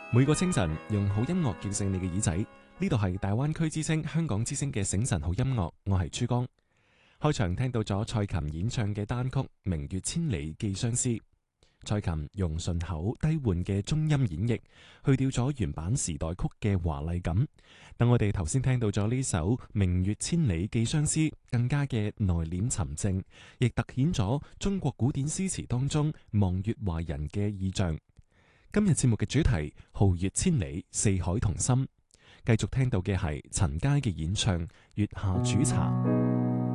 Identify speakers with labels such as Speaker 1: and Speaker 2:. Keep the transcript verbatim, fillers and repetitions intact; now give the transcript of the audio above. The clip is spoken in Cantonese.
Speaker 1: 每個清晨用好音樂叫醒你嘅耳仔，呢度係大灣區之聲香港之聲嘅醒晨好音樂，我係珠江。開場聽到咗蔡琴演唱嘅單曲《明月千里寄相思》，蔡琴用順口低緩嘅中音演繹，去掉咗原版時代曲嘅華麗感。等我哋頭先聽到咗呢首《明月千里寄相思》，更加嘅內斂沉靜，亦突顯咗中國古典詩詞當中望月懷人嘅意象。今日節目嘅主題皓月千里，四海同心。繼續聽到嘅係陳佳嘅演唱《月下煮茶》。